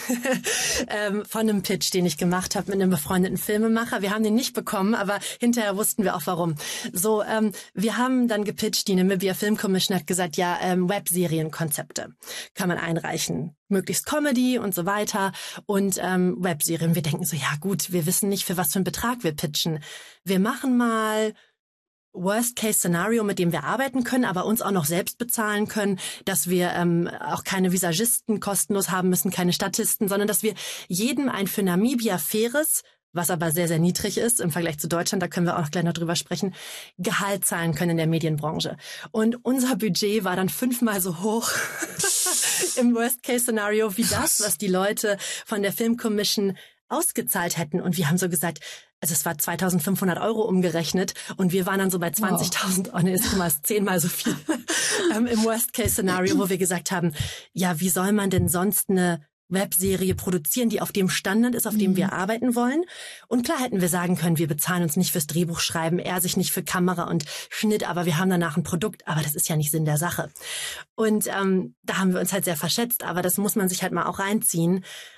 von einem Pitch, den ich gemacht habe mit einem befreundeten Filmemacher. Wir haben den nicht bekommen, aber hinterher wussten wir auch warum. So, wir haben dann gepitcht, die Namibia Film Commission hat gesagt, ja, Webserienkonzepte kann man einreichen. Möglichst Comedy und so weiter und Webserien. Wir denken so, ja gut, wir wissen nicht, für was für einen Betrag wir pitchen. Wir machen mal Worst-Case-Szenario, mit dem wir arbeiten können, aber uns auch noch selbst bezahlen können, dass wir auch keine Visagisten kostenlos haben müssen, keine Statisten, sondern dass wir jedem ein für Namibia faires, was aber sehr, sehr niedrig ist im Vergleich zu Deutschland, da können wir auch noch gleich noch drüber sprechen, Gehalt zahlen können in der Medienbranche. Und unser Budget war dann 5-mal so hoch im Worst-Case-Szenario wie das, was die Leute von der Film Commission ausgezahlt hätten. Und wir haben so gesagt, also es war 2.500 € umgerechnet und wir waren dann so bei 20.000, oh nee, ist 10-mal so viel im Worst-Case-Szenario, wo wir gesagt haben, ja, wie soll man denn sonst eine Webserie produzieren, die auf dem Standard ist, auf dem wir arbeiten wollen. Und klar hätten wir sagen können, wir bezahlen uns nicht fürs Drehbuch schreiben, er sich nicht für Kamera und Schnitt, aber wir haben danach ein Produkt, aber das ist ja nicht Sinn der Sache. Und da haben wir uns halt sehr verschätzt, aber das muss man sich halt mal auch reinziehen,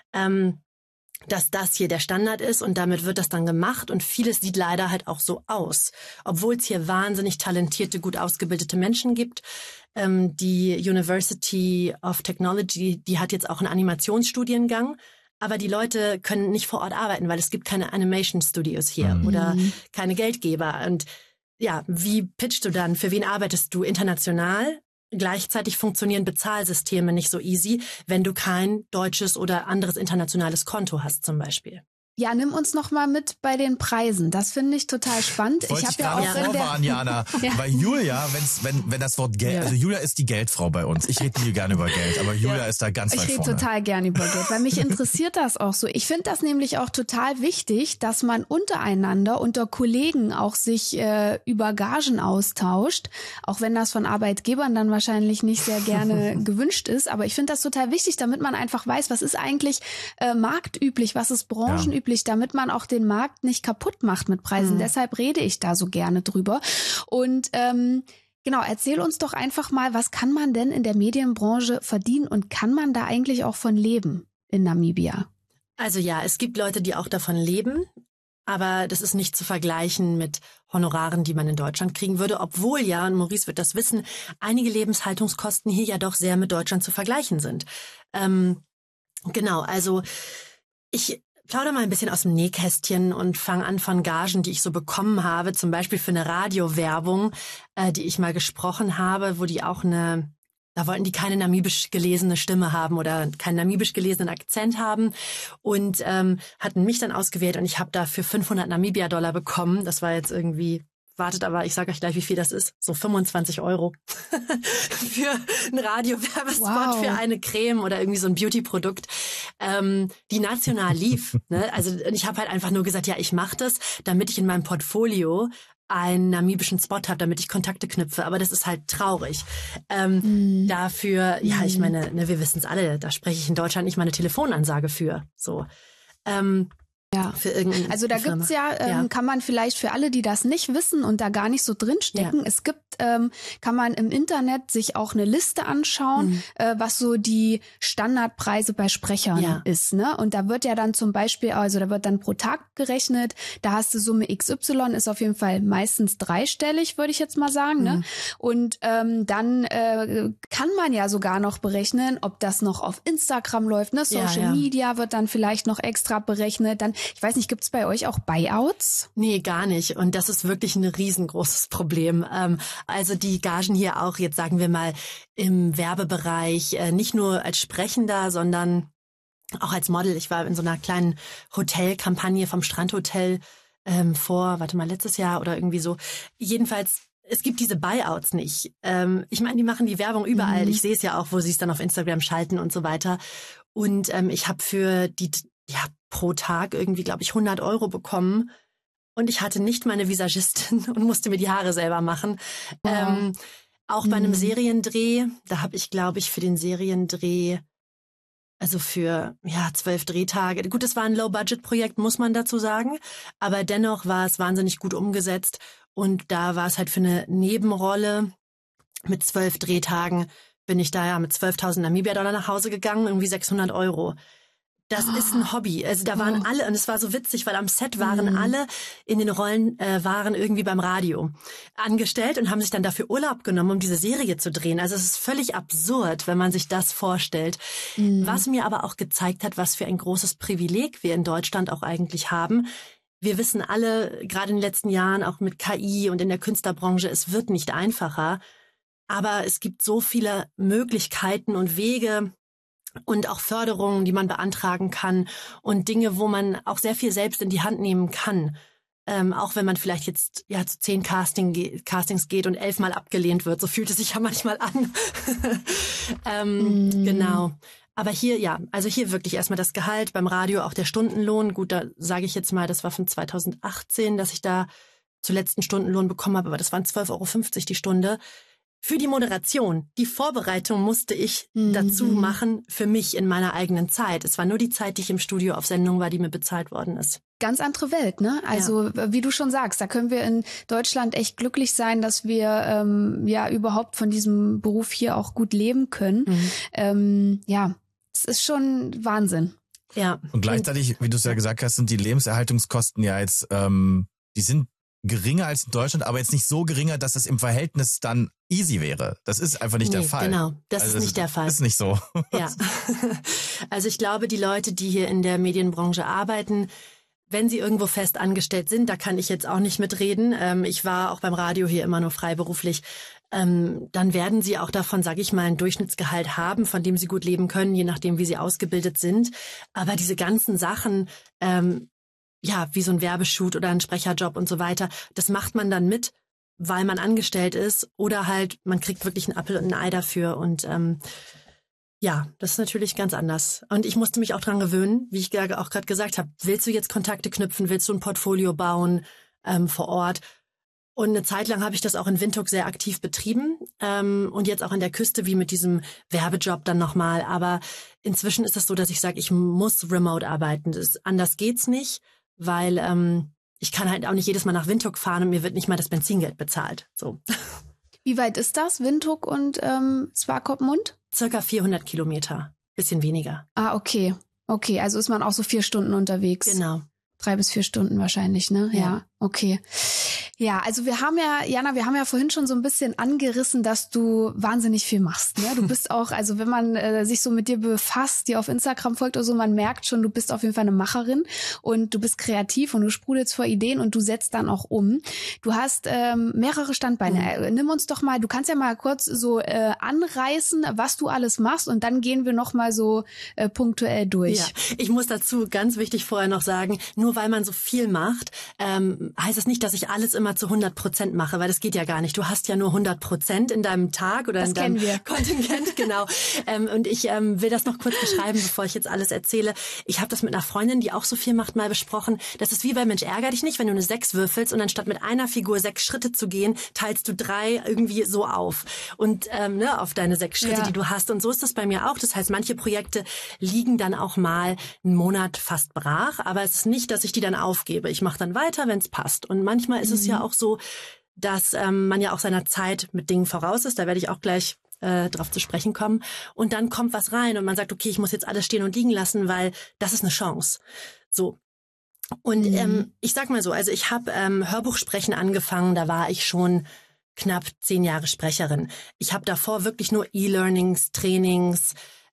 dass das hier der Standard ist und damit wird das dann gemacht und vieles sieht leider halt auch so aus. Obwohl es hier wahnsinnig talentierte, gut ausgebildete Menschen gibt. Die University of Technology, die hat jetzt auch einen Animationsstudiengang, aber die Leute können nicht vor Ort arbeiten, weil es gibt keine Animation Studios hier oder keine Geldgeber. Und ja, wie pitchst du dann? Für wen arbeitest du international? Gleichzeitig funktionieren Bezahlsysteme nicht so easy, wenn du kein deutsches oder anderes internationales Konto hast zum Beispiel. Ja, nimm uns noch mal mit bei den Preisen. Das finde ich total spannend. Wollte ich habe ja auch vorwarnen, Jana. Weil Julia, wenn das Wort Geld, also Julia ist die Geldfrau bei uns. Ich rede nie gerne über Geld, aber Julia ist da ganz weit vorne. Ich rede total gerne über Geld, weil mich interessiert das auch so. Ich finde das nämlich auch total wichtig, dass man untereinander, unter Kollegen auch sich über Gagen austauscht, auch wenn das von Arbeitgebern dann wahrscheinlich nicht sehr gerne gewünscht ist. Aber ich finde das total wichtig, damit man einfach weiß, was ist eigentlich marktüblich, was ist branchenüblich, damit man auch den Markt nicht kaputt macht mit Preisen. Deshalb rede ich da so gerne drüber. Und genau, erzähl uns doch einfach mal, was kann man denn in der Medienbranche verdienen und kann man da eigentlich auch von leben in Namibia? Also ja, es gibt Leute, die auch davon leben, aber das ist nicht zu vergleichen mit Honoraren, die man in Deutschland kriegen würde, obwohl ja, und Maurice wird das wissen, einige Lebenshaltungskosten hier ja doch sehr mit Deutschland zu vergleichen sind. Genau, also ich plauder mal ein bisschen aus dem Nähkästchen und fange an von Gagen, die ich so bekommen habe, zum Beispiel für eine Radiowerbung, die ich mal gesprochen habe, wo die auch da wollten die keine namibisch gelesene Stimme haben oder keinen namibisch gelesenen Akzent haben und hatten mich dann ausgewählt und ich habe dafür 500 Namibia-Dollar bekommen. Das war jetzt irgendwie, wartet aber, ich sage euch gleich, wie viel das ist. So 25 € für einen Radiowerbespot, für eine Creme oder irgendwie so ein Beauty-Produkt, die national lief. Ne? Also ich habe halt einfach nur gesagt, ja, ich mache das, damit ich in meinem Portfolio einen namibischen Spot habe, damit ich Kontakte knüpfe. Aber das ist halt traurig. Dafür, ja, ich meine, ne, wir wissen es alle, da spreche ich in Deutschland nicht mal eine Telefonansage für. So. Ja, also da gibt's kann man vielleicht für alle, die das nicht wissen und da gar nicht so drinstecken, es gibt, kann man im Internet sich auch eine Liste anschauen, was so die Standardpreise bei Sprechern ist, ne? Und da wird ja dann zum Beispiel, also da wird dann pro Tag gerechnet, da hast du Summe XY, ist auf jeden Fall meistens dreistellig, würde ich jetzt mal sagen, ne? Und dann kann man ja sogar noch berechnen, ob das noch auf Instagram läuft, ne? Social Media wird dann vielleicht noch extra berechnet, dann ich weiß nicht, gibt's bei euch auch Buyouts? Nee, gar nicht. Und das ist wirklich ein riesengroßes Problem. Also die Gagen hier auch, jetzt sagen wir mal, im Werbebereich, nicht nur als Sprechender, sondern auch als Model. Ich war in so einer kleinen Hotelkampagne vom Strandhotel letztes Jahr oder irgendwie so. Jedenfalls, es gibt diese Buyouts nicht. Ich meine, die machen die Werbung überall. Ich sehe es ja auch, wo sie es dann auf Instagram schalten und so weiter. Und ich habe für die pro Tag irgendwie, glaube ich, 100 € bekommen. Und ich hatte nicht meine Visagistin und musste mir die Haare selber machen. Auch bei einem Seriendreh, da habe ich, glaube ich, für den Seriendreh, also für 12 Drehtage, gut, es war ein Low-Budget-Projekt, muss man dazu sagen, aber dennoch war es wahnsinnig gut umgesetzt. Und da war es halt für eine Nebenrolle mit 12 Drehtagen, bin ich da mit 12.000 Namibia-Dollar nach Hause gegangen, irgendwie 600 €. Das ist ein Hobby. Also da waren alle, und es war so witzig, weil am Set waren alle in den Rollen, waren irgendwie beim Radio angestellt und haben sich dann dafür Urlaub genommen, um diese Serie zu drehen. Also es ist völlig absurd, wenn man sich das vorstellt. Was mir aber auch gezeigt hat, was für ein großes Privileg wir in Deutschland auch eigentlich haben. Wir wissen alle, gerade in den letzten Jahren, auch mit KI und in der Künstlerbranche, es wird nicht einfacher. Aber es gibt so viele Möglichkeiten und Wege, und auch Förderungen, die man beantragen kann und Dinge, wo man auch sehr viel selbst in die Hand nehmen kann. Auch wenn man vielleicht jetzt zu 10 Castings geht und 11-mal abgelehnt wird. So fühlt es sich ja manchmal an. Genau. Aber hier, also hier wirklich erstmal das Gehalt, beim Radio auch der Stundenlohn. Gut, da sage ich jetzt mal, das war von 2018, dass ich da zuletzt einen Stundenlohn bekommen habe, aber das waren 12,50 € die Stunde. Für die Moderation, die Vorbereitung musste ich dazu machen für mich in meiner eigenen Zeit. Es war nur die Zeit, die ich im Studio auf Sendung war, die mir bezahlt worden ist. Ganz andere Welt, ne? Also wie du schon sagst, da können wir in Deutschland echt glücklich sein, dass wir überhaupt von diesem Beruf hier auch gut leben können. Es ist schon Wahnsinn. Ja. Und gleichzeitig, wie du es ja gesagt hast, sind die Lebenserhaltungskosten ja jetzt, die sind geringer als in Deutschland, aber jetzt nicht so geringer, dass es im Verhältnis dann easy wäre. Das ist einfach nicht der Fall. Genau, das ist nicht der Fall. Ist nicht so. Ja. Also ich glaube, die Leute, die hier in der Medienbranche arbeiten, wenn sie irgendwo fest angestellt sind, da kann ich jetzt auch nicht mitreden. Ich war auch beim Radio hier immer nur freiberuflich. Dann werden sie auch davon, sage ich mal, ein Durchschnittsgehalt haben, von dem sie gut leben können, je nachdem, wie sie ausgebildet sind. Aber diese ganzen Sachen, wie so ein Werbeshoot oder ein Sprecherjob und so weiter, das macht man dann mit, weil man angestellt ist oder halt, man kriegt wirklich einen Apfel und ein Ei dafür und das ist natürlich ganz anders. Und ich musste mich auch dran gewöhnen, wie ich auch gerade gesagt habe, willst du jetzt Kontakte knüpfen, willst du ein Portfolio bauen vor Ort? Und eine Zeit lang habe ich das auch in Windhoek sehr aktiv betrieben und jetzt auch an der Küste, wie mit diesem Werbejob dann nochmal. Aber inzwischen ist es so, dass ich sage, ich muss remote arbeiten. Anders geht's nicht. Weil ich kann halt auch nicht jedes Mal nach Windhoek fahren und mir wird nicht mal das Benzingeld bezahlt. So. Wie weit ist das, Windhoek und Swakopmund? Circa 400 Kilometer, bisschen weniger. Ah, okay. Okay, also ist man auch so 4 Stunden unterwegs. Genau. 3 bis 4 Stunden wahrscheinlich, ne? Ja, okay. Ja, also wir haben ja vorhin schon so ein bisschen angerissen, dass du wahnsinnig viel machst, ne? Du bist auch, also wenn man sich so mit dir befasst, dir auf Instagram folgt oder so, man merkt schon, du bist auf jeden Fall eine Macherin und du bist kreativ und du sprudelst vor Ideen und du setzt dann auch um. Du hast mehrere Standbeine. Nimm uns doch mal, du kannst ja mal kurz so anreißen, was du alles machst und dann gehen wir noch mal so punktuell durch. Ja, ich muss dazu ganz wichtig vorher noch sagen, nur weil man so viel macht, heißt das nicht, dass ich alles immer zu 100% mache, weil das geht ja gar nicht. Du hast ja nur 100% in deinem Tag oder das in deinem Kontingent, genau. Und ich will das noch kurz beschreiben, bevor ich jetzt alles erzähle. Ich habe das mit einer Freundin, die auch so viel macht, mal besprochen. Das ist wie bei Mensch ärger dich nicht, wenn du eine 6 würfelst und anstatt mit einer Figur 6 Schritte zu gehen, teilst du 3 irgendwie so auf. Und auf deine 6 Schritte, die du hast. Und so ist das bei mir auch. Das heißt, manche Projekte liegen dann auch mal einen Monat fast brach, aber es ist nicht, dass ich die dann aufgebe. Ich mache dann weiter, wenn es passt. Und manchmal ist es ja auch so, dass man ja auch seiner Zeit mit Dingen voraus ist. Da werde ich auch gleich drauf zu sprechen kommen. Und dann kommt was rein und man sagt, okay, ich muss jetzt alles stehen und liegen lassen, weil das ist eine Chance. So. Und ich sag mal so, also ich habe Hörbuchsprechen angefangen, da war ich schon knapp 10 Jahre Sprecherin. Ich habe davor wirklich nur E-Learnings, Trainings,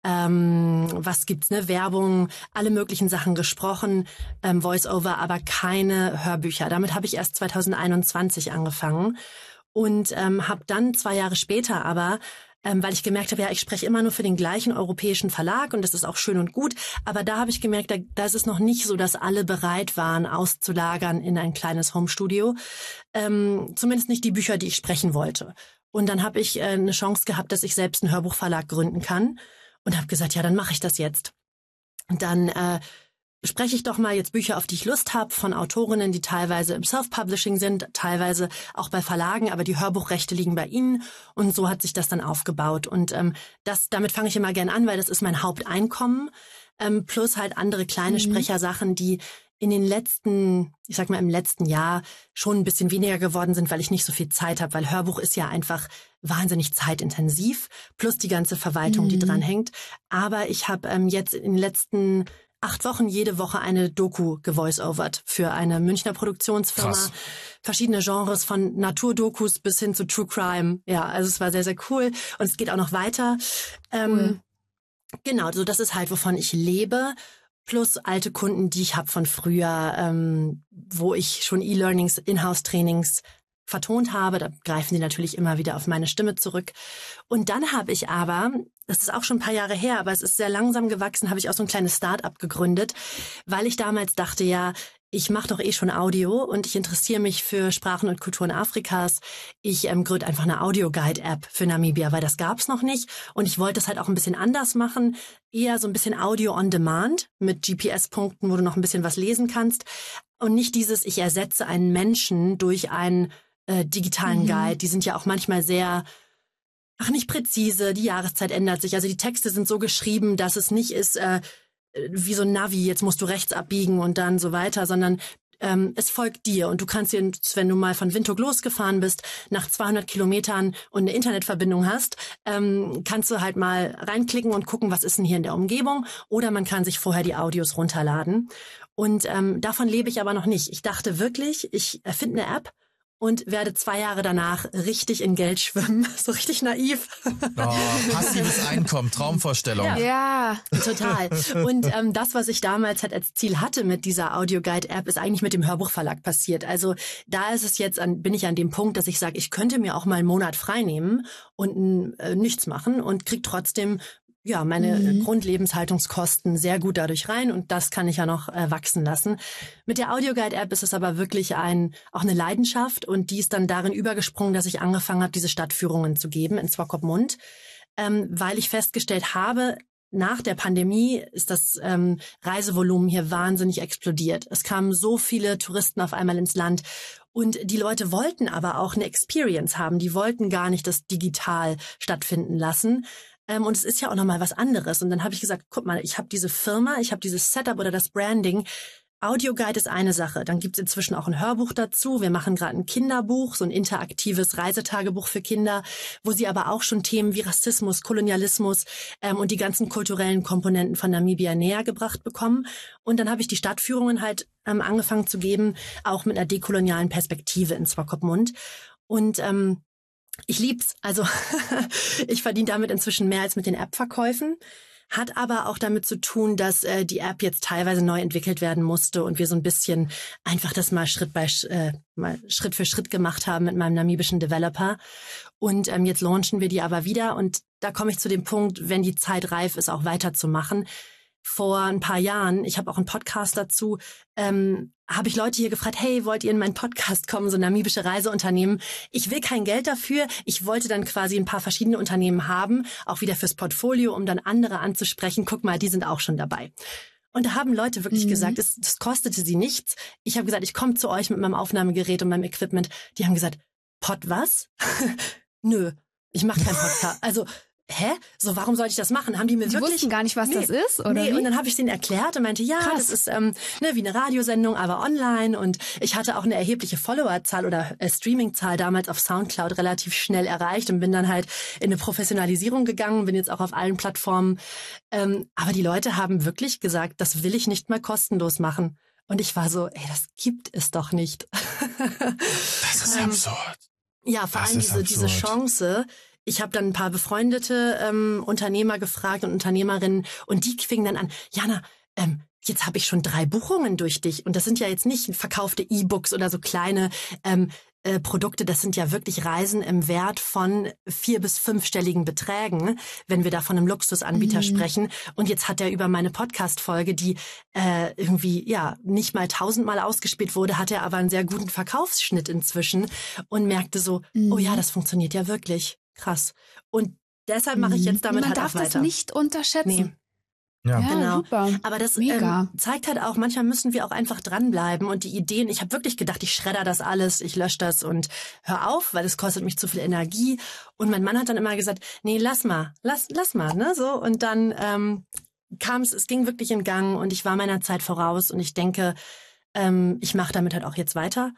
was gibt's, ne, Werbung, alle möglichen Sachen gesprochen, Voice-Over, aber keine Hörbücher. Damit habe ich erst 2021 angefangen und habe dann 2 Jahre später aber, weil ich gemerkt habe, ja, ich spreche immer nur für den gleichen europäischen Verlag und das ist auch schön und gut, aber da habe ich gemerkt, da ist es noch nicht so, dass alle bereit waren, auszulagern in ein kleines Homestudio, zumindest nicht die Bücher, die ich sprechen wollte. Und dann habe ich eine Chance gehabt, dass ich selbst einen Hörbuchverlag gründen kann. Und habe gesagt, ja, dann mache ich das jetzt. Und dann spreche ich doch mal jetzt Bücher, auf die ich Lust habe, von Autorinnen, die teilweise im Self-Publishing sind, teilweise auch bei Verlagen, aber die Hörbuchrechte liegen bei ihnen. Und so hat sich das dann aufgebaut. Und damit fange ich immer gern an, weil das ist mein Haupteinkommen. Plus halt andere kleine Sprechersachen, die in den letzten, ich sag mal im letzten Jahr schon ein bisschen weniger geworden sind, weil ich nicht so viel Zeit habe, weil Hörbuch ist ja einfach wahnsinnig zeitintensiv, plus die ganze Verwaltung, die dranhängt. Aber ich habe jetzt in den letzten 8 Wochen jede Woche eine Doku gevoice-overt für eine Münchner Produktionsfirma. Krass. Verschiedene Genres von Naturdokus bis hin zu True Crime. Ja, also es war sehr, sehr cool. Und es geht auch noch weiter. Cool. Genau, so das ist halt, wovon ich lebe. Plus alte Kunden, die ich habe von früher, wo ich schon E-Learnings, Inhouse-Trainings vertont habe. Da greifen die natürlich immer wieder auf meine Stimme zurück. Und dann habe ich aber, das ist auch schon ein paar Jahre her, aber es ist sehr langsam gewachsen, habe ich auch so ein kleines Start-up gegründet, weil ich damals dachte, ja, ich mache doch schon Audio und ich interessiere mich für Sprachen und Kulturen Afrikas. Ich gründe einfach eine Audio-Guide-App für Namibia, weil das gab's noch nicht. Und ich wollte es halt auch ein bisschen anders machen, eher so ein bisschen Audio on Demand mit GPS-Punkten, wo du noch ein bisschen was lesen kannst. Und nicht dieses, ich ersetze einen Menschen durch einen digitalen Guide. Die sind ja auch manchmal sehr, nicht präzise, die Jahreszeit ändert sich. Also die Texte sind so geschrieben, dass es nicht ist wie so ein Navi, jetzt musst du rechts abbiegen und dann so weiter, sondern es folgt dir. Und du kannst dir, wenn du mal von Windhoek losgefahren bist, nach 200 Kilometern und eine Internetverbindung hast, kannst du halt mal reinklicken und gucken, was ist denn hier in der Umgebung. Oder man kann sich vorher die Audios runterladen. Und davon lebe ich aber noch nicht. Ich dachte wirklich, ich erfinde eine App und werde 2 Jahre danach richtig in Geld schwimmen. So richtig naiv. Oh, passives Einkommen, Traumvorstellung. Ja, total. Und das, was ich damals halt als Ziel hatte mit dieser Audio-Guide-App, ist eigentlich mit dem Hörbuchverlag passiert. Also da ist es jetzt, bin ich an dem Punkt, dass ich sage, ich könnte mir auch mal einen Monat frei nehmen und nichts machen und krieg trotzdem meine Grundlebenshaltungskosten sehr gut dadurch rein und das kann ich ja noch wachsen lassen. Mit der Audioguide-App ist es aber wirklich auch eine Leidenschaft und die ist dann darin übergesprungen, dass ich angefangen habe, diese Stadtführungen zu geben in Swakopmund, weil ich festgestellt habe, nach der Pandemie ist das Reisevolumen hier wahnsinnig explodiert. Es kamen so viele Touristen auf einmal ins Land und die Leute wollten aber auch eine Experience haben. Die wollten gar nicht das digital stattfinden lassen. Und es ist ja auch nochmal was anderes. Und dann habe ich gesagt, guck mal, ich habe diese Firma, ich habe dieses Setup oder das Branding. Audioguide ist eine Sache. Dann gibt's inzwischen auch ein Hörbuch dazu. Wir machen gerade ein Kinderbuch, so ein interaktives Reisetagebuch für Kinder, wo sie aber auch schon Themen wie Rassismus, Kolonialismus und die ganzen kulturellen Komponenten von Namibia näher gebracht bekommen. Und dann habe ich die Stadtführungen halt angefangen zu geben, auch mit einer dekolonialen Perspektive in Swakopmund. Und ich lieb's. Also ich verdiene damit inzwischen mehr als mit den App-Verkäufen. Hat aber auch damit zu tun, dass die App jetzt teilweise neu entwickelt werden musste und wir so ein bisschen einfach das mal Schritt für Schritt gemacht haben mit meinem namibischen Developer. Und jetzt launchen wir die aber wieder. Und da komme ich zu dem Punkt, wenn die Zeit reif ist, auch weiterzumachen. Vor ein paar Jahren, ich habe auch einen Podcast dazu, habe ich Leute hier gefragt, hey, wollt ihr in meinen Podcast kommen, so namibische Reiseunternehmen? Ich will kein Geld dafür. Ich wollte dann quasi ein paar verschiedene Unternehmen haben, auch wieder fürs Portfolio, um dann andere anzusprechen. Guck mal, die sind auch schon dabei. Und da haben Leute wirklich gesagt, das kostete sie nichts. Ich habe gesagt, ich komme zu euch mit meinem Aufnahmegerät und meinem Equipment. Die haben gesagt, Pod was? Nö, ich mache keinen Podcast. Also so, warum sollte ich das machen? Haben die mir die wirklich... wussten gar nicht, was das ist, oder wie? Und dann habe ich denen erklärt und meinte, ja, krass. Das ist wie eine Radiosendung, aber online. Und ich hatte auch eine erhebliche Followerzahl oder Streamingzahl damals auf Soundcloud relativ schnell erreicht und bin dann halt in eine Professionalisierung gegangen, bin jetzt auch auf allen Plattformen. Aber die Leute haben wirklich gesagt, das will ich nicht mal kostenlos machen. Und ich war so, das gibt es doch nicht. Das ist absurd. Ja, vor allem diese Chance. Ich habe dann ein paar befreundete Unternehmer gefragt und Unternehmerinnen und die fingen dann an, Jana, jetzt habe ich schon 3 Buchungen durch dich. Und das sind ja jetzt nicht verkaufte E-Books oder so kleine Produkte, das sind ja wirklich Reisen im Wert von 4- bis 5-stelligen Beträgen, wenn wir da von einem Luxusanbieter sprechen. Und jetzt hat er über meine Podcast-Folge, die irgendwie nicht mal 1000-mal ausgespielt wurde, hat er aber einen sehr guten Verkaufsschnitt inzwischen und merkte so, oh ja, das funktioniert ja wirklich. Krass. Und deshalb mache ich jetzt damit halt auch weiter. Man darf das nicht unterschätzen. Nee. Ja, genau. Super. Aber das zeigt halt auch, manchmal müssen wir auch einfach dranbleiben und die Ideen, ich habe wirklich gedacht, ich schredder das alles, ich lösche das und hör auf, weil es kostet mich zu viel Energie. Und mein Mann hat dann immer gesagt, nee, lass mal, ne, so. Und dann es ging wirklich in Gang und ich war meiner Zeit voraus und ich denke, ich mache damit halt auch jetzt weiter.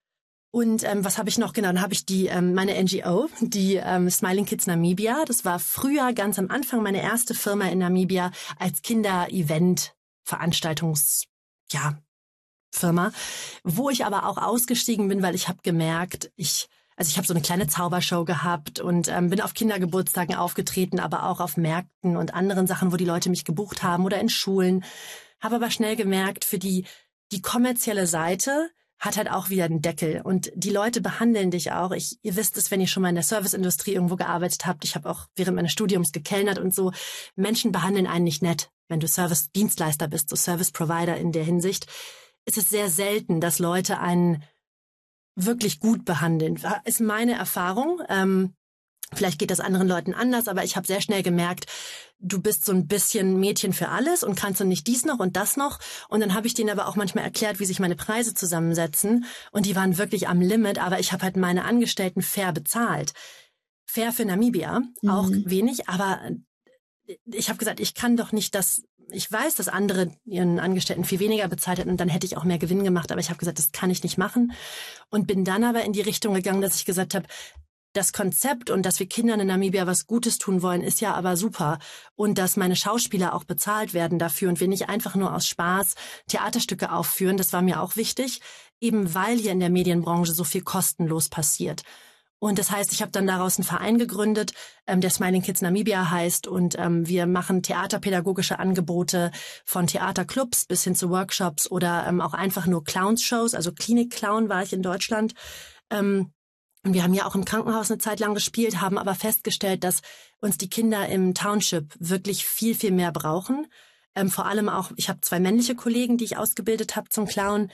Und was habe ich noch? Genau, dann habe ich meine NGO, die Smiling Kids Namibia. Das war früher ganz am Anfang meine erste Firma in Namibia als Kinder-Event Firma, wo ich aber auch ausgestiegen bin, weil ich habe gemerkt, ich habe so eine kleine Zaubershow gehabt und bin auf Kindergeburtstagen aufgetreten, aber auch auf Märkten und anderen Sachen, wo die Leute mich gebucht haben oder in Schulen. Habe aber schnell gemerkt, für die kommerzielle Seite hat halt auch wieder einen Deckel und die Leute behandeln dich auch. Ihr wisst es, wenn ihr schon mal in der Serviceindustrie irgendwo gearbeitet habt. Ich habe auch während meines Studiums gekellnert und so. Menschen behandeln einen nicht nett, wenn du Service-Dienstleister bist, so Service-Provider in der Hinsicht. Es ist sehr selten, dass Leute einen wirklich gut behandeln. Ist meine Erfahrung. Vielleicht geht das anderen Leuten anders, aber ich habe sehr schnell gemerkt, du bist so ein bisschen Mädchen für alles und kannst dann nicht dies noch und das noch. Und dann habe ich denen aber auch manchmal erklärt, wie sich meine Preise zusammensetzen. Und die waren wirklich am Limit, aber ich habe halt meine Angestellten fair bezahlt. Fair für Namibia, auch wenig, aber ich habe gesagt, ich kann doch nicht ich weiß, dass andere ihren Angestellten viel weniger bezahlt hätten und dann hätte ich auch mehr Gewinn gemacht, aber ich habe gesagt, das kann ich nicht machen und bin dann aber in die Richtung gegangen, dass ich gesagt habe, das Konzept und dass wir Kindern in Namibia was Gutes tun wollen, ist ja aber super und dass meine Schauspieler auch bezahlt werden dafür und wir nicht einfach nur aus Spaß Theaterstücke aufführen, das war mir auch wichtig, eben weil hier in der Medienbranche so viel kostenlos passiert. Und das heißt, ich habe dann daraus einen Verein gegründet, der Smiling Kids Namibia heißt und wir machen theaterpädagogische Angebote von Theaterclubs bis hin zu Workshops oder auch einfach nur Clowns-Shows, also Klinik-Clown war ich in Deutschland. Und wir haben ja auch im Krankenhaus eine Zeit lang gespielt, haben aber festgestellt, dass uns die Kinder im Township wirklich viel, viel mehr brauchen. Vor allem auch, ich habe 2 männliche Kollegen, die ich ausgebildet habe zum Clown.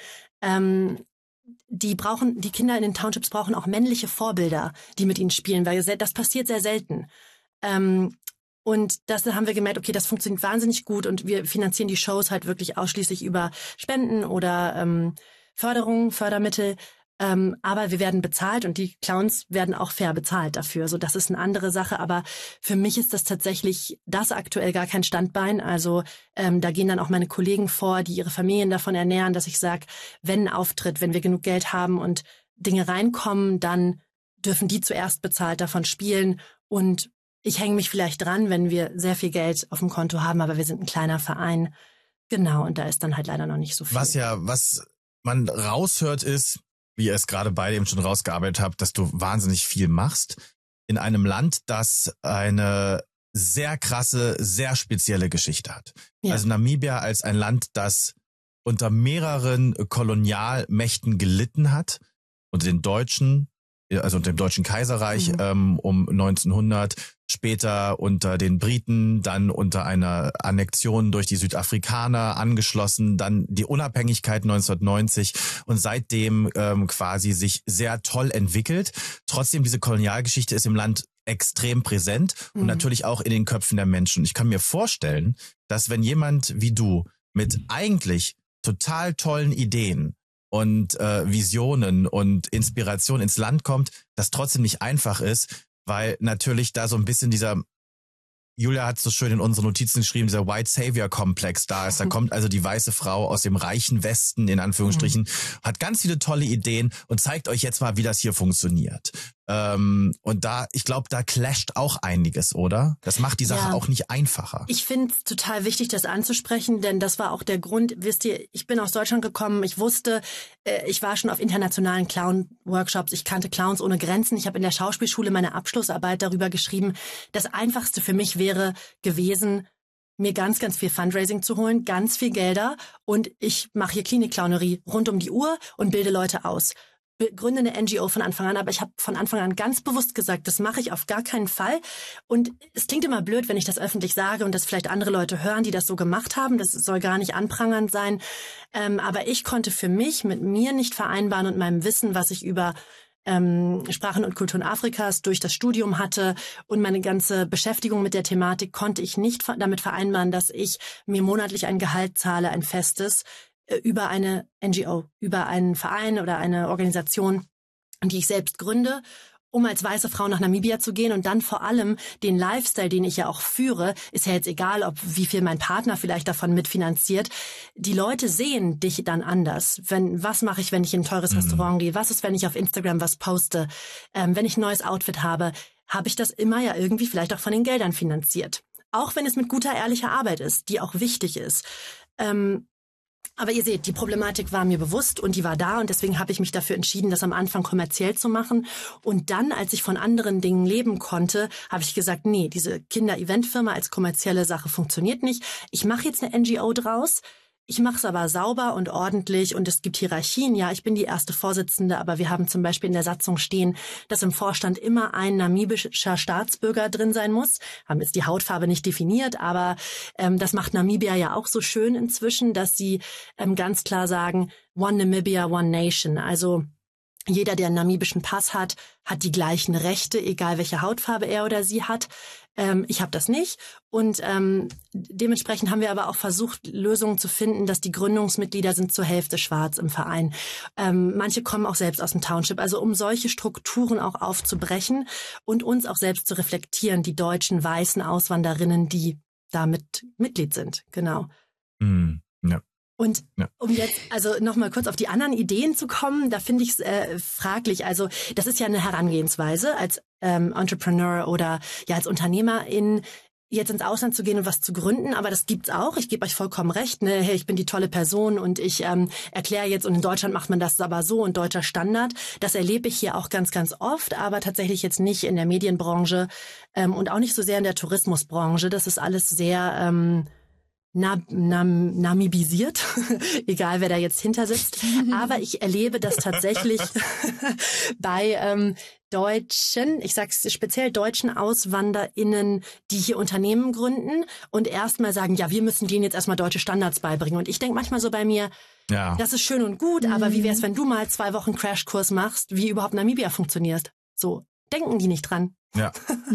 Die Kinder in den Townships brauchen auch männliche Vorbilder, die mit ihnen spielen, weil das passiert sehr selten. Und das haben wir gemerkt, okay, das funktioniert wahnsinnig gut und wir finanzieren die Shows halt wirklich ausschließlich über Spenden oder Fördermittel. Aber wir werden bezahlt und die Clowns werden auch fair bezahlt dafür. So, das ist eine andere Sache. Aber für mich ist das tatsächlich aktuell gar kein Standbein. Also da gehen dann auch meine Kollegen vor, die ihre Familien davon ernähren, dass ich sage, wenn ein Auftritt, wenn wir genug Geld haben und Dinge reinkommen, dann dürfen die zuerst bezahlt davon spielen. Und ich hänge mich vielleicht dran, wenn wir sehr viel Geld auf dem Konto haben, aber wir sind ein kleiner Verein. Genau, und da ist dann halt leider noch nicht so viel. Was man raushört ist, wie ihr es gerade beide eben schon rausgearbeitet habt, dass du wahnsinnig viel machst in einem Land, das eine sehr krasse, sehr spezielle Geschichte hat. Ja. Also Namibia als ein Land, das unter mehreren Kolonialmächten gelitten hat, unter den Deutschen, also unter dem Deutschen Kaiserreich um 1900, später unter den Briten, dann unter einer Annexion durch die Südafrikaner angeschlossen, dann die Unabhängigkeit 1990 und seitdem quasi sich sehr toll entwickelt. Trotzdem, diese Kolonialgeschichte ist im Land extrem präsent und natürlich auch in den Köpfen der Menschen. Ich kann mir vorstellen, dass wenn jemand wie du mit eigentlich total tollen Ideen und Visionen und Inspiration ins Land kommt, das trotzdem nicht einfach ist, weil natürlich da so ein bisschen Julia hat so schön in unsere Notizen geschrieben, dieser White Savior Komplex da ist. Da kommt also die weiße Frau aus dem reichen Westen, in Anführungsstrichen, hat ganz viele tolle Ideen und zeigt euch jetzt mal, wie das hier funktioniert. Und ich glaube, da clasht auch einiges, oder? Das macht die Sache auch nicht einfacher. Ich finde es total wichtig, das anzusprechen, denn das war auch der Grund. Wisst ihr, ich bin aus Deutschland gekommen, ich wusste, ich war schon auf internationalen Clown-Workshops, ich kannte Clowns ohne Grenzen. Ich habe in der Schauspielschule meine Abschlussarbeit darüber geschrieben. Das Einfachste für mich wäre gewesen, mir ganz, ganz viel Fundraising zu holen, ganz viel Gelder und ich mache hier Klinik-Clownerie rund um die Uhr und bilde Leute aus. Gründe eine NGO von Anfang an, aber ich habe von Anfang an ganz bewusst gesagt, das mache ich auf gar keinen Fall. Und es klingt immer blöd, wenn ich das öffentlich sage und das vielleicht andere Leute hören, die das so gemacht haben. Das soll gar nicht anprangernd sein. Aber ich konnte für mich mit mir nicht vereinbaren und meinem Wissen, was ich über Sprachen und Kulturen Afrikas durch das Studium hatte und meine ganze Beschäftigung mit der Thematik, konnte ich nicht damit vereinbaren, dass ich mir monatlich ein Gehalt zahle, ein festes, über eine NGO, über einen Verein oder eine Organisation, die ich selbst gründe, um als weiße Frau nach Namibia zu gehen und dann vor allem den Lifestyle, den ich ja auch führe, ist ja jetzt egal, wie viel mein Partner vielleicht davon mitfinanziert. Die Leute sehen dich dann anders. Was mache ich, wenn ich in ein teures Restaurant gehe? Was ist, wenn ich auf Instagram was poste? Wenn ich ein neues Outfit habe ich das immer ja irgendwie vielleicht auch von den Geldern finanziert. Auch wenn es mit guter, ehrlicher Arbeit ist, die auch wichtig ist. Aber ihr seht, die Problematik war mir bewusst und die war da und deswegen habe ich mich dafür entschieden, das am Anfang kommerziell zu machen. Und dann, als ich von anderen Dingen leben konnte, habe ich gesagt, nee, diese Kinder-Event-Firma als kommerzielle Sache funktioniert nicht. Ich mache jetzt eine NGO draus. Ich mache es aber sauber und ordentlich und es gibt Hierarchien. Ja, ich bin die erste Vorsitzende, aber wir haben zum Beispiel in der Satzung stehen, dass im Vorstand immer ein namibischer Staatsbürger drin sein muss. Haben jetzt die Hautfarbe nicht definiert, aber das macht Namibia ja auch so schön inzwischen, dass sie ganz klar sagen, One Namibia, One Nation. Also jeder, der einen namibischen Pass hat, hat die gleichen Rechte, egal welche Hautfarbe er oder sie hat. Ich habe das nicht und dementsprechend haben wir aber auch versucht, Lösungen zu finden, dass die Gründungsmitglieder sind zur Hälfte schwarz im Verein. Manche kommen auch selbst aus dem Township. Also um solche Strukturen auch aufzubrechen und uns auch selbst zu reflektieren, die deutschen weißen Auswanderinnen, die damit Mitglied sind. Genau. Ja. Und um jetzt also nochmal kurz auf die anderen Ideen zu kommen, da finde ich es fraglich. Also das ist ja eine Herangehensweise als Entrepreneur oder ja als Unternehmerin, jetzt ins Ausland zu gehen und was zu gründen, aber das gibt's auch. Ich gebe euch vollkommen recht. Ne? Hey, ich bin die tolle Person und ich erkläre jetzt, und in Deutschland macht man das aber so und deutscher Standard. Das erlebe ich hier auch ganz, ganz oft, aber tatsächlich jetzt nicht in der Medienbranche und auch nicht so sehr in der Tourismusbranche. Das ist alles sehr namibisiert, egal wer da jetzt hinter sitzt. Aber ich erlebe das tatsächlich bei Deutschen, ich sag's speziell deutschen AuswanderInnen, die hier Unternehmen gründen und erstmal sagen, ja, wir müssen denen jetzt erstmal deutsche Standards beibringen. Und ich denke manchmal so bei mir, ja, das ist schön und gut, aber wie wär's, wenn du mal 2 Wochen Crashkurs machst, wie überhaupt Namibia funktioniert? So, denken die nicht dran. Ja,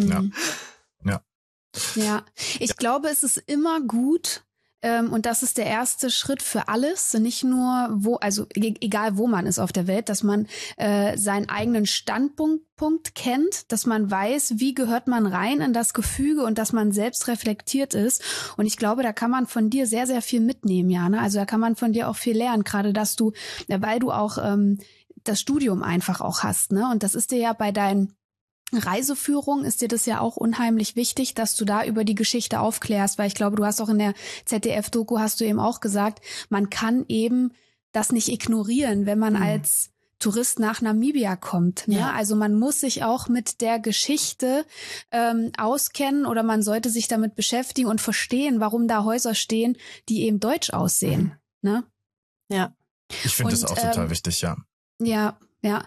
Ja, ich glaube, es ist immer gut, und das ist der erste Schritt für alles, nicht nur also egal wo man ist auf der Welt, dass man seinen eigenen Standpunkt kennt, dass man weiß, wie gehört man rein in das Gefüge und dass man selbst reflektiert ist. Und ich glaube, da kann man von dir sehr, sehr viel mitnehmen, Jana. Also da kann man von dir auch viel lernen, gerade dass du, weil du auch das Studium einfach auch hast, ne? Und das ist dir ja bei deinen Reiseführung ist dir das ja auch unheimlich wichtig, dass du da über die Geschichte aufklärst, weil ich glaube, du hast auch in der ZDF-Doku hast du eben auch gesagt, man kann eben das nicht ignorieren, wenn man als Tourist nach Namibia kommt. Ne? Ja. Also man muss sich auch mit der Geschichte auskennen oder man sollte sich damit beschäftigen und verstehen, warum da Häuser stehen, die eben deutsch aussehen. Ne? Ja. Ich finde das auch total wichtig, ja. Ja.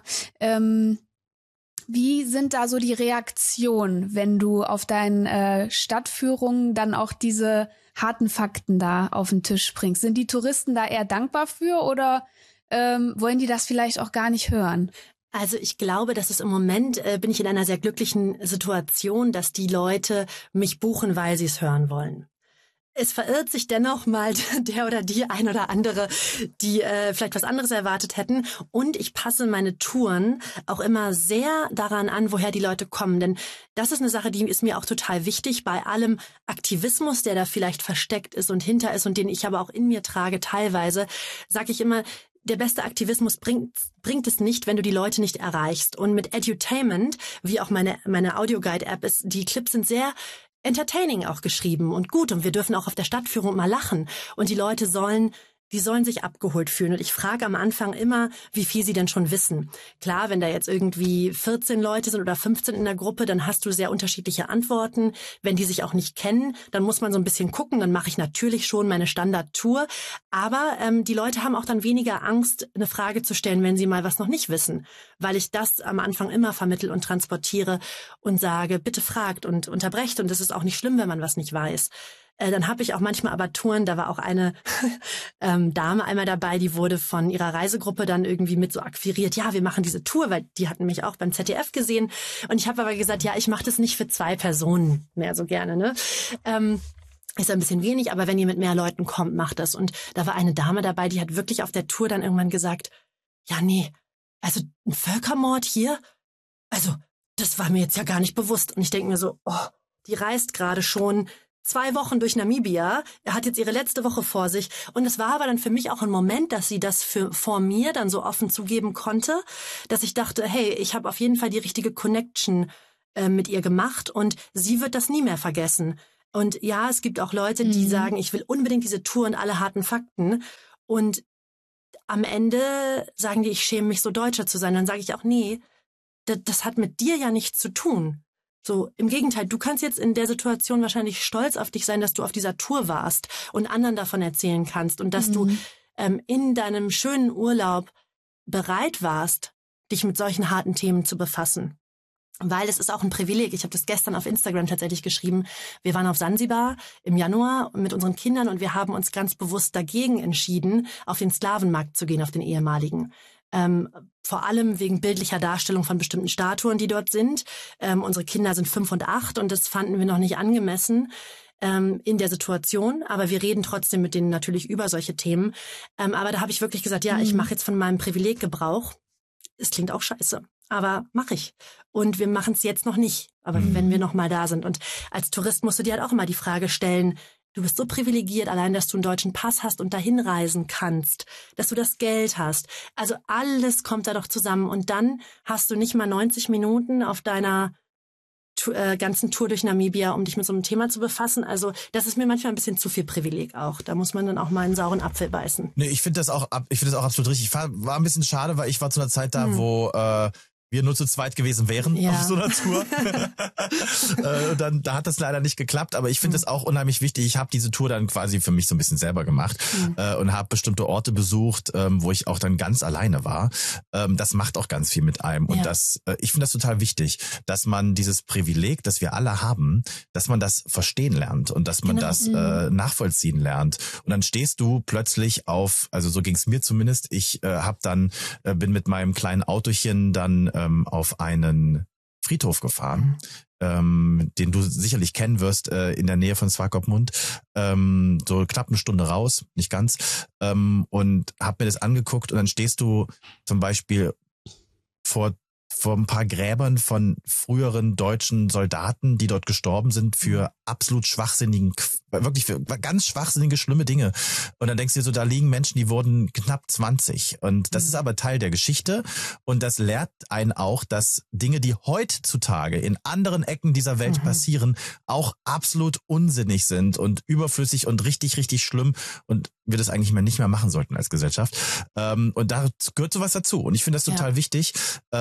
Wie sind da so die Reaktionen, wenn du auf deinen Stadtführungen dann auch diese harten Fakten da auf den Tisch bringst? Sind die Touristen da eher dankbar für oder wollen die das vielleicht auch gar nicht hören? Also ich glaube, dass es im Moment bin ich in einer sehr glücklichen Situation, dass die Leute mich buchen, weil sie es hören wollen. Es verirrt sich dennoch mal der oder die ein oder andere, die vielleicht was anderes erwartet hätten. Und ich passe meine Touren auch immer sehr daran an, woher die Leute kommen. Denn das ist eine Sache, die ist mir auch total wichtig. Bei allem Aktivismus, der da vielleicht versteckt ist und hinter ist und den ich aber auch in mir trage teilweise, sage ich immer, der beste Aktivismus bringt es nicht, wenn du die Leute nicht erreichst. Und mit Edutainment, wie auch meine Audioguide-App ist, die Clips sind sehr entertaining auch geschrieben und gut und wir dürfen auch auf der Stadtführung mal lachen und die Leute sollen sich abgeholt fühlen. Und ich frage am Anfang immer, wie viel sie denn schon wissen. Klar, wenn da jetzt irgendwie 14 Leute sind oder 15 in der Gruppe, dann hast du sehr unterschiedliche Antworten. Wenn die sich auch nicht kennen, dann muss man so ein bisschen gucken. Dann mache ich natürlich schon meine Standardtour. Aber die Leute haben auch dann weniger Angst, eine Frage zu stellen, wenn sie mal was noch nicht wissen. Weil ich das am Anfang immer vermittel und transportiere und sage, bitte fragt und unterbrecht. Und es ist auch nicht schlimm, wenn man was nicht weiß. Dann habe ich auch manchmal aber Touren, da war auch eine Dame einmal dabei, die wurde von ihrer Reisegruppe dann irgendwie mit so akquiriert, ja, wir machen diese Tour, weil die hatten mich auch beim ZDF gesehen. Und ich habe aber gesagt, ja, ich mache das nicht für 2 Personen mehr so gerne, ne? Ist ein bisschen wenig, aber wenn ihr mit mehr Leuten kommt, macht das. Und da war eine Dame dabei, die hat wirklich auf der Tour dann irgendwann gesagt, ja, nee, also ein Völkermord hier? Also, das war mir jetzt ja gar nicht bewusst. Und ich denke mir so, oh, die reist gerade schon 2 Wochen durch Namibia, er hat jetzt ihre letzte Woche vor sich und es war aber dann für mich auch ein Moment, dass sie das vor mir dann so offen zugeben konnte, dass ich dachte, hey, ich habe auf jeden Fall die richtige Connection mit ihr gemacht und sie wird das nie mehr vergessen. Und ja, es gibt auch Leute, die sagen, ich will unbedingt diese Tour und alle harten Fakten. Und am Ende sagen die, ich schäme mich so Deutscher zu sein. Dann sage ich auch, nee, das hat mit dir ja nichts zu tun. So, im Gegenteil, du kannst jetzt in der Situation wahrscheinlich stolz auf dich sein, dass du auf dieser Tour warst und anderen davon erzählen kannst und dass du in deinem schönen Urlaub bereit warst, dich mit solchen harten Themen zu befassen. Weil es ist auch ein Privileg. Ich habe das gestern auf Instagram tatsächlich geschrieben. Wir waren auf Sansibar im Januar mit unseren Kindern und wir haben uns ganz bewusst dagegen entschieden, auf den Sklavenmarkt zu gehen, auf den ehemaligen. Vor allem wegen bildlicher Darstellung von bestimmten Statuen, die dort sind. Unsere Kinder sind 5 und 8 und das fanden wir noch nicht angemessen in der Situation. Aber wir reden trotzdem mit denen natürlich über solche Themen. Aber da habe ich wirklich gesagt, ja, ich mache jetzt von meinem Privileg Gebrauch. Es klingt auch scheiße, aber mache ich. Und wir machen es jetzt noch nicht, aber wenn wir noch mal da sind. Und als Tourist musst du dir halt auch immer die Frage stellen, du bist so privilegiert, allein, dass du einen deutschen Pass hast und dahin reisen kannst, dass du das Geld hast. Also alles kommt da doch zusammen. Und dann hast du nicht mal 90 Minuten auf deiner ganzen Tour durch Namibia, um dich mit so einem Thema zu befassen. Also das ist mir manchmal ein bisschen zu viel Privileg auch. Da muss man dann auch mal einen sauren Apfel beißen. Nee, ich finde das auch absolut richtig. War ein bisschen schade, weil ich war zu einer Zeit da, wo wir nur zu zweit gewesen wären auf so einer Tour. Da hat das leider nicht geklappt, aber ich finde es auch unheimlich wichtig. Ich habe diese Tour dann quasi für mich so ein bisschen selber gemacht und habe bestimmte Orte besucht, wo ich auch dann ganz alleine war. Das macht auch ganz viel mit einem und ich finde das total wichtig, dass man dieses Privileg, das wir alle haben, dass man das verstehen lernt und dass man das nachvollziehen lernt. Und dann stehst du plötzlich also so ging es mir zumindest. Ich bin mit meinem kleinen Autochen dann auf einen Friedhof gefahren, den du sicherlich kennen wirst, in der Nähe von Swakopmund, so knapp eine Stunde raus, nicht ganz, und hab mir das angeguckt und dann stehst du zum Beispiel vor ein paar Gräbern von früheren deutschen Soldaten, die dort gestorben sind für absolut wirklich für ganz schwachsinnige, schlimme Dinge. Und dann denkst du dir so, da liegen Menschen, die wurden knapp 20. Und das ist aber Teil der Geschichte. Und das lehrt einen auch, dass Dinge, die heutzutage in anderen Ecken dieser Welt passieren, auch absolut unsinnig sind und überflüssig und richtig, richtig schlimm. Und wir das eigentlich nicht mehr machen sollten als Gesellschaft. Und da gehört sowas dazu. Und ich finde das total wichtig,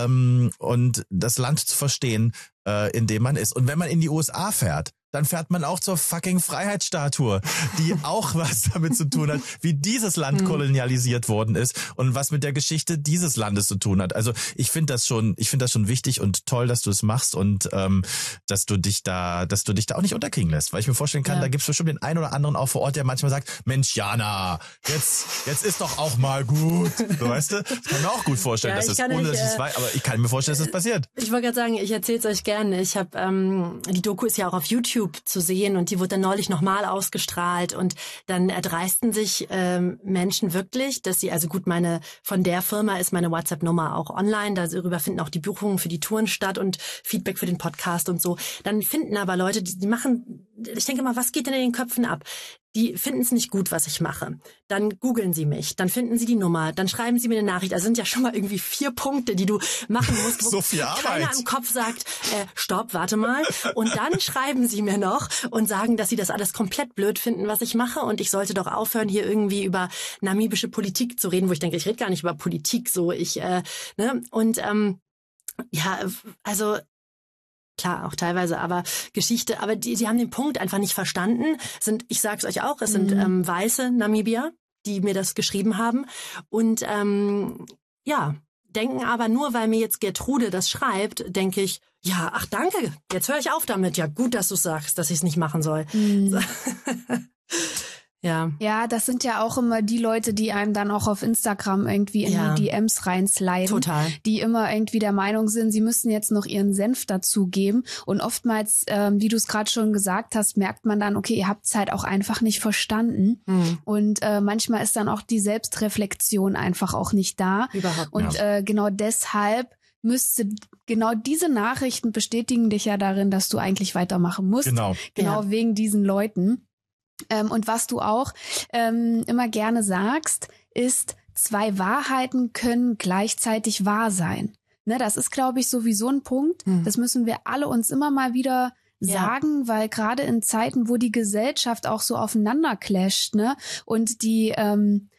und das Land zu verstehen, in dem man ist. Und wenn man in die USA fährt, dann fährt man auch zur fucking Freiheitsstatue, die auch was damit zu tun hat, wie dieses Land kolonialisiert worden ist und was mit der Geschichte dieses Landes zu tun hat. Also ich finde das schon wichtig und toll, dass du es machst und dass du dich da auch nicht unterkriegen lässt, weil ich mir vorstellen kann, da gibt es bestimmt den einen oder anderen auch vor Ort, der manchmal sagt, Mensch, Jana, jetzt ist doch auch mal gut. So, weißt du? Das kann ich mir auch gut vorstellen, dass das ohne dass ich es weiß, aber ich kann mir vorstellen, dass das passiert. Ich wollte gerade sagen, ich erzähle es euch gerne. Ich habe die Doku ist ja auch auf YouTube zu sehen und die wurde dann neulich nochmal ausgestrahlt und dann erdreisten sich Menschen wirklich, dass sie, also gut, von der Firma ist meine WhatsApp-Nummer auch online, darüber finden auch die Buchungen für die Touren statt und Feedback für den Podcast und so. Dann finden aber Leute, die machen, ich denke mal, was geht denn in den Köpfen ab? Die finden es nicht gut, was ich mache. Dann googeln sie mich, dann finden sie die Nummer, dann schreiben sie mir eine Nachricht. Also sind ja schon mal irgendwie 4 Punkte, die du machen musst, wo so viel Arbeit. Keiner im Kopf sagt, stopp, warte mal. Und dann schreiben sie mir noch und sagen, dass sie das alles komplett blöd finden, was ich mache. Und ich sollte doch aufhören, hier irgendwie über namibische Politik zu reden, wo ich denke, ich rede gar nicht über Politik. So, Und also klar, auch teilweise, aber Geschichte, aber die haben den Punkt einfach nicht verstanden. Ich sag's euch auch, es sind weiße Namibier, die mir das geschrieben haben und denken aber nur, weil mir jetzt Gertrude das schreibt, denke ich, ja, ach danke, jetzt höre ich auf damit. Ja, gut, dass du sagst, dass ich es nicht machen soll. So. Ja, das sind ja auch immer die Leute, die einem dann auch auf Instagram irgendwie in die DMs reinsliden. Total. Die immer irgendwie der Meinung sind, sie müssen jetzt noch ihren Senf dazugeben. Und oftmals, wie du es gerade schon gesagt hast, merkt man dann, okay, ihr habt es halt auch einfach nicht verstanden. Und manchmal ist dann auch die Selbstreflexion einfach auch nicht da. Überhaupt nicht. Und genau deshalb genau diese Nachrichten bestätigen dich ja darin, dass du eigentlich weitermachen musst. Genau wegen diesen Leuten. Und was du auch immer gerne sagst, ist, 2 Wahrheiten können gleichzeitig wahr sein. Ne, das ist, glaube ich, sowieso ein Punkt. Das müssen wir alle uns immer mal wieder sagen, weil gerade in Zeiten, wo die Gesellschaft auch so aufeinander clasht, ne, und die